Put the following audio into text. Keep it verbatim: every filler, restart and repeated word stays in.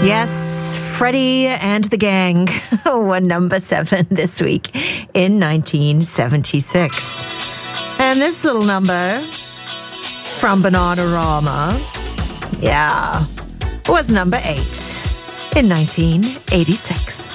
Yes, Freddie and the gang were number seven this week in nineteen seventy-six. And this little number from Bananarama, yeah, was number eight in nineteen eighty-six.